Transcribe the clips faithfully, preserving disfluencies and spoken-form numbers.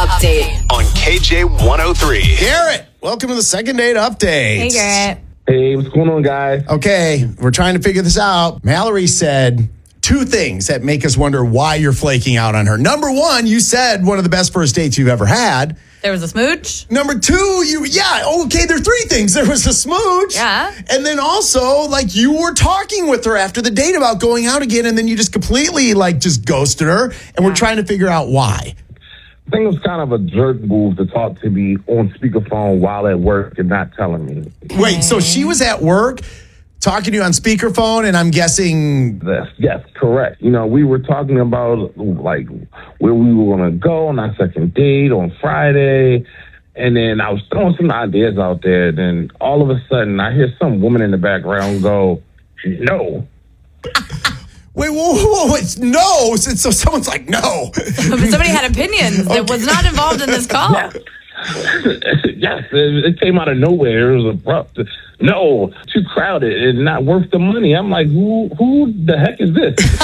update on K J one oh three. Garrett, welcome to the second date update. Hey, Garrett. Hey, what's going on, guys? Okay, we're trying to figure this out. Mallory said two things that make us wonder why you're flaking out on her. Number one, you said one of the best first dates you've ever had. There was a smooch. Number two, you, yeah, okay, there are three things. There was a smooch. Yeah. And then also, like, you were talking with her after the date about going out again, and then you just completely, like, just ghosted her, and Yeah. we're trying to figure out why. I think it was kind of a jerk move to talk to me on speakerphone while at work and not telling me. Wait, so she was at work talking to you on speakerphone, and I'm guessing... Yes, yes, correct. You know, we were talking about, like, where we were going to go on our second date on Friday, and then I was throwing some ideas out there, then all of a sudden I hear some woman in the background go, no. Wait, whoa, whoa, whoa, it's no. So, so someone's like, no. But somebody had opinions that was not involved in this call. Yes, yes it, it came out of nowhere. It was abrupt. No, too crowded and not worth the money. I'm like, who, who the heck is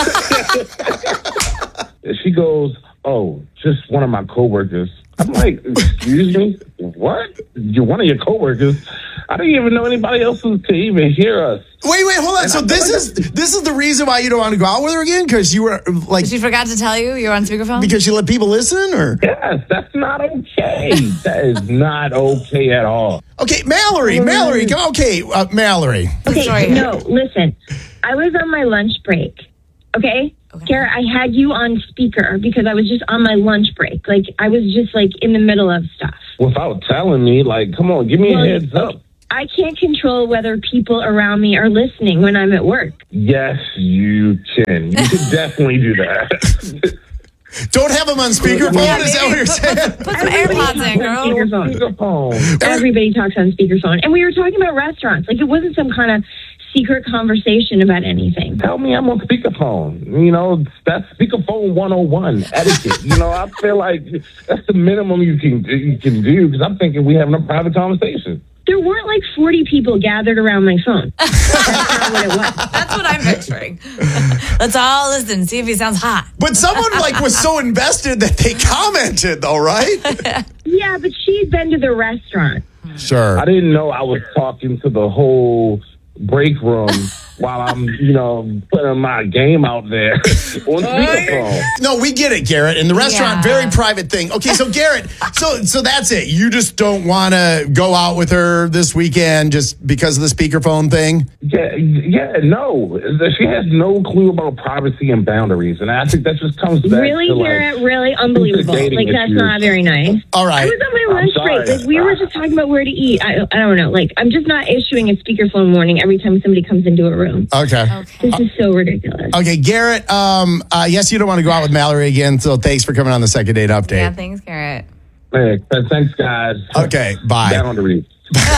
this? She goes, oh, just one of my coworkers. I'm like, excuse me, what? You're one of your coworkers? I didn't even know anybody else could even hear us. Wait, wait, hold on. And So I this feel is like this is the reason why you don't want to go out with her again? Because you were like She forgot to tell you you're on speakerphone? because you let people listen, or Yes, that's not okay. That is not okay at all. okay, Mallory, Mallory, go- okay, uh, Mallory. Okay, Sorry. no, listen. I was on my lunch break, okay? Okay. Garrett, I had you on speaker because I was just on my lunch break. Like, I was just, like, in the middle of stuff. Without telling me, like, come on, give me Well, a heads up. I can't control whether people around me are listening when I'm at work. Yes, you can. You can definitely do that. Don't have them on speakerphone. Yeah, Is that maybe what you're put, saying? Put, put some Everybody AirPods talks in, on girl. speakerphone. Speakerphone. Everybody talks on speakerphone. And we were talking about restaurants. Like, it wasn't some kind of secret conversation about anything. Tell me I'm on speakerphone. You know, that's speakerphone one oh one etiquette. You know, I feel like that's the minimum you can you can do because I'm thinking we having a private conversation. There weren't like forty people gathered around my phone. That's not what it was. That's what I'm picturing. Let's all listen, see if he sounds hot. But someone like was so invested that they commented, though, right? Yeah, but she's been to the restaurant. Sure. I didn't know I was talking to the whole break room while I'm, you know, putting my game out there on speakerphone. No, we get it, Garrett. In the restaurant, Yeah. very private thing. Okay, so Garrett, so so that's it. You just don't want to go out with her this weekend just because of the speakerphone thing? Yeah, yeah, no. She has no clue about privacy and boundaries, and I think that just comes back Really, to like, Garrett? Really unbelievable. dating Like, that's issues. not very nice. All I right. was on my I'm lunch sorry. break. Like, we were just talking about where to eat. I, I don't know. Like, I'm just not issuing a speakerphone warning every time somebody comes into a room. Okay. Okay. This is so ridiculous. Okay, Garrett, um, uh, yes, you don't want to go out with Mallory again, so thanks for coming on the second date update. Yeah, thanks, Garrett. Hey, thanks, guys. Okay, bye. Down on the reef.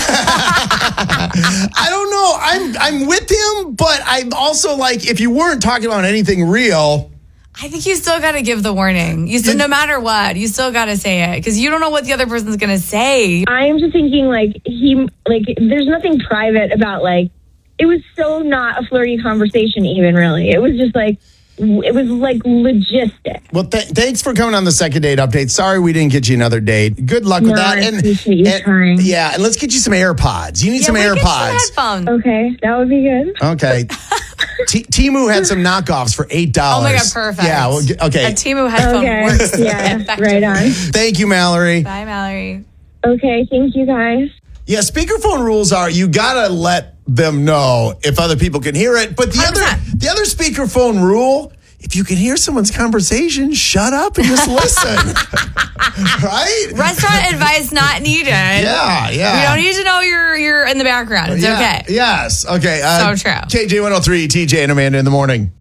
I don't know. I'm I'm with him, but I'm also like, if you weren't talking about anything real, I think you still got to give the warning. You still, no matter what, you still got to say it because you don't know what the other person's going to say. I am just thinking, like, he, like, there's nothing private about, like, it was so not a flirty conversation even, really. It was just, like, it was, like, logistic. well, th- thanks for coming on the second date update. Sorry we didn't get you another date. Good luck with No, that. I appreciate you and- trying. Yeah, and let's get you some AirPods. You need Yeah, some we'll get you AirPods. headphones. Okay, that would be good. Okay. T- Temu had some knockoffs for eight dollars. Oh my God, perfect. Yeah, well, g- okay. A Temu headphone Okay, works. yeah, effectively. right on. Thank you, Mallory. Bye, Mallory. Okay, thank you, guys. Yeah, speakerphone rules are you gotta let them know if other people can hear it. But the one hundred other percent. the other speakerphone rule, if you can hear someone's conversation, shut up and just listen. Right? Restaurant advice not needed. Yeah, yeah. We don't need to know you're you're in the background. It's Yeah, okay. Yes. Okay. Uh, So true. K J one oh three, T J and Amanda in the morning.